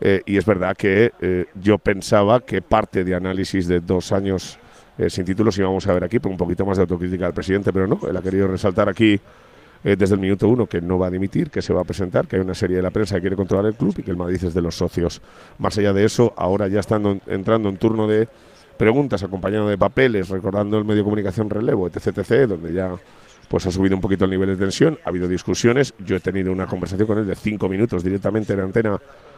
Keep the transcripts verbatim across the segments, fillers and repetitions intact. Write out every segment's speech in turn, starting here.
Eh, y es verdad que eh, yo pensaba que parte de análisis de dos años eh, sin títulos íbamos a ver aquí, por un poquito más de autocrítica del presidente, pero no, él ha querido resaltar aquí eh, desde el minuto uno que no va a dimitir, que se va a presentar, que hay una serie de la prensa que quiere controlar el club y que el Madrid es de los socios. Más allá de eso, ahora ya estando entrando en turno de preguntas acompañado de papeles, recordando el medio de comunicación relevo, etc, etc, donde ya pues ha subido un poquito el nivel de tensión, ha habido discusiones, yo he tenido una conversación con él de cinco minutos directamente en antena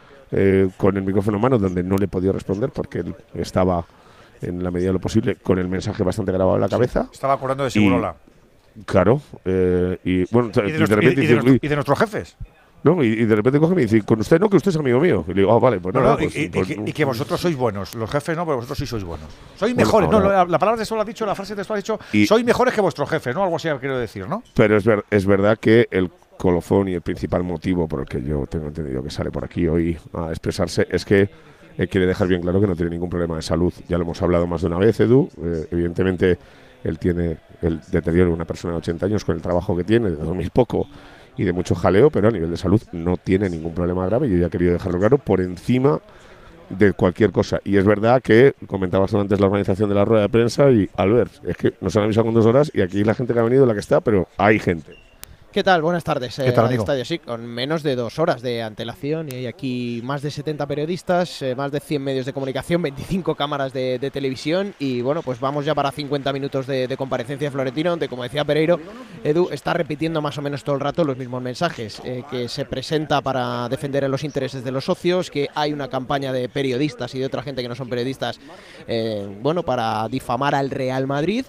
eh, con el micrófono en mano, donde no le he podido responder porque él estaba, en la medida de lo posible, con el mensaje bastante grabado en la cabeza. Sí, estaba acordando de Segurola. Claro, eh, y bueno, y de, y nuestro, de repente y de, dice, y de, y de nuestros jefes. No, y, y de repente coge y me dice, con usted no, que usted es amigo mío. Y le digo, ah, oh, vale, pues no, nada. No, pues, y, pues, y, pues, y que vosotros sois buenos, los jefes no, pero vosotros sí sois buenos. Sois bueno, mejores, ahora, no, la, la palabra de eso lo has dicho, la frase de eso lo has dicho, y, sois mejores que vuestros jefes, ¿no? Algo así quiero decir, ¿no? Pero es, ver, es verdad que el colofón y el principal motivo por el que yo tengo entendido que sale por aquí hoy a expresarse es que eh, quiere dejar bien claro que no tiene ningún problema de salud. Ya lo hemos hablado más de una vez, Edu. Eh, evidentemente, él tiene el deterioro de una persona de ochenta años con el trabajo que tiene, de dormir poco y de mucho jaleo, pero a nivel de salud no tiene ningún problema grave. Yo ya he querido dejarlo claro por encima de cualquier cosa. Y es verdad que comentabas antes la organización de la rueda de prensa y, Albert, es que nos han avisado con dos horas y aquí la gente que ha venido, la que está, pero hay gente. ¿Qué tal? Buenas tardes. ¿Qué tal, amigo? Estadio, sí, con menos de dos horas de antelación y hay aquí más de setenta periodistas, eh, más de cien medios de comunicación, veinticinco cámaras de, de televisión y bueno, pues vamos ya para cincuenta minutos de, de comparecencia de Florentino, donde, como decía Pereiro, Edu está repitiendo más o menos todo el rato los mismos mensajes, eh, que se presenta para defender los intereses de los socios, que hay una campaña de periodistas y de otra gente que no son periodistas, eh, bueno, para difamar al Real Madrid,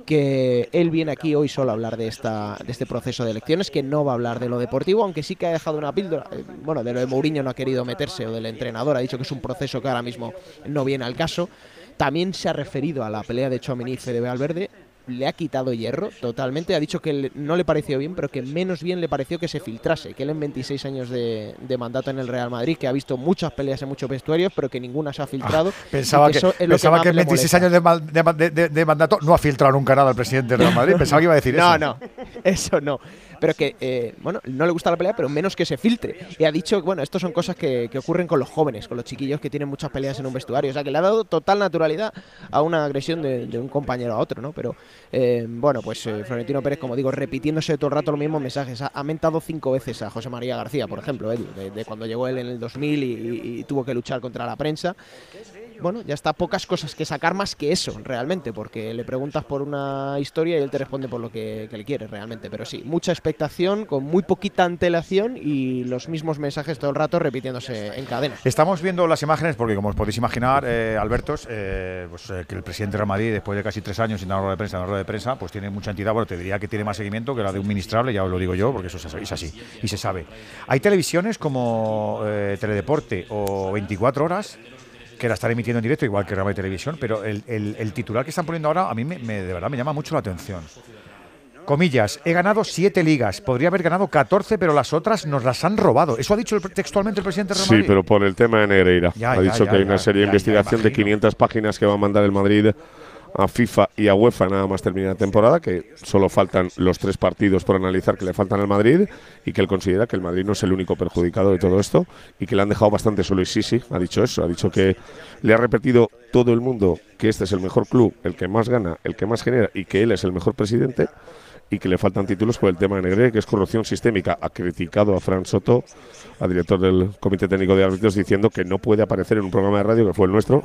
que él viene aquí hoy solo a hablar de esta de este proceso de elecciones, que no va a hablar de lo deportivo, aunque sí que ha dejado una píldora, eh, bueno, de lo de Mourinho no ha querido meterse, o del entrenador, ha dicho que es un proceso que ahora mismo no viene al caso. También se ha referido a la pelea de Tchouaméni y Fede Valverde, le ha quitado hierro totalmente, ha dicho que no le pareció bien, pero que menos bien le pareció que se filtrase, que él en veintiséis años de, de mandato en el Real Madrid, que ha visto muchas peleas en muchos vestuarios, pero que ninguna se ha filtrado. Ah, pensaba que, que, pensaba que, que en veintiséis años de, de, de, de mandato no ha filtrado nunca nada al presidente del Real Madrid, pensaba que iba a decir no, eso. No, no, eso no. Pero que, eh, bueno, no le gusta la pelea, pero menos que se filtre. Y ha dicho, bueno, esto son cosas que, que ocurren con los jóvenes, con los chiquillos que tienen muchas peleas en un vestuario. O sea, que le ha dado total naturalidad a una agresión de, de un compañero a otro, ¿no? Pero, eh, bueno, pues eh, Florentino Pérez, como digo, repitiéndose todo el rato los mismos mensajes. Ha, ha mentado cinco veces a José María García, por ejemplo, él, de, de cuando llegó él en el dos mil y, y, y tuvo que luchar contra la prensa. Bueno, ya está, pocas cosas que sacar más que eso, realmente, porque le preguntas por una historia y él te responde por lo que, que le quiere, realmente. Pero sí, mucha expectación, con muy poquita antelación y los mismos mensajes todo el rato repitiéndose en cadena. Estamos viendo las imágenes porque, como os podéis imaginar, eh, Albertos, eh, pues, eh, que el presidente de Real Madrid, después de casi tres años sin dar una rueda de prensa, una rueda de prensa, pues tiene mucha entidad. Bueno, te diría que tiene más seguimiento que la de un ministrable, ya os lo digo yo, porque eso es así y se sabe. Hay televisiones como eh, Teledeporte o veinticuatro horas que la están emitiendo en directo, igual que Real Madrid Televisión, pero el, el, el titular que están poniendo ahora a mí me, me, de verdad me llama mucho la atención. Comillas, he ganado siete ligas, podría haber ganado catorce, pero las otras nos las han robado. ¿Eso ha dicho el, textualmente el presidente de Real Madrid? Sí, pero por el tema de Negreira. Ya, ha ya, dicho ya, que hay una ya, serie ya, de investigación de quinientas páginas que va a mandar el Madrid a FIFA y a UEFA nada más terminar la temporada, que solo faltan los tres partidos por analizar que le faltan al Madrid y que él considera que el Madrid no es el único perjudicado de todo esto y que le han dejado bastante solo. Y sí, sí, ha dicho eso, ha dicho que le ha repetido todo el mundo que este es el mejor club, el que más gana, el que más genera y que él es el mejor presidente y que le faltan títulos por el tema de Negreira, que es corrupción sistémica. Ha criticado a Fran Soto, al director del Comité Técnico de Árbitros, diciendo que no puede aparecer en un programa de radio, que fue el nuestro,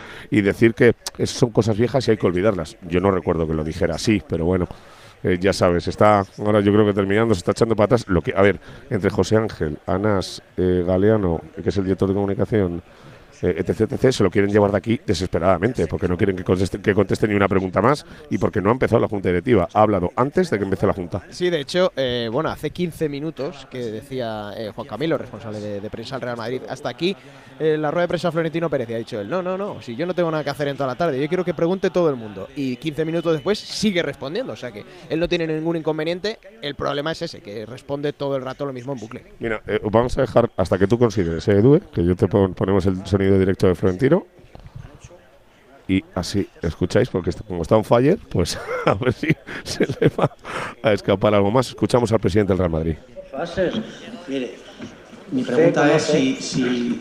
y decir que son cosas viejas y hay que olvidarlas. Yo no recuerdo que lo dijera así, pero bueno, eh, ya sabes, está ahora yo creo que terminando, se está echando patas. Lo que, a ver, entre José Ángel, Anas, eh, Galeano, que es el director de comunicación, Eh, etc, etc, se lo quieren llevar de aquí desesperadamente, porque no quieren que conteste, que conteste ni una pregunta más y porque no ha empezado la junta directiva. Ha hablado antes de que empiece la junta. Sí, de hecho, eh, bueno, hace quince minutos que decía eh, Juan Camilo, responsable de, de prensa del Real Madrid, hasta aquí eh, la rueda de prensa Florentino Pérez, y ha dicho él, no, no, no, si yo no tengo nada que hacer en toda la tarde, yo quiero que pregunte todo el mundo. Y quince minutos después sigue respondiendo, o sea que él no tiene ningún inconveniente. El problema es ese, que responde todo el rato lo mismo en bucle. Mira, eh, vamos a dejar hasta que tú consideres, eh, Edu, que yo te pon, ponemos el sonido directo de Florentino y así escucháis, porque como está on fire, pues a ver si se le va a escapar algo más. Escuchamos al presidente del Real Madrid. Fases, mire, mi pregunta es si, si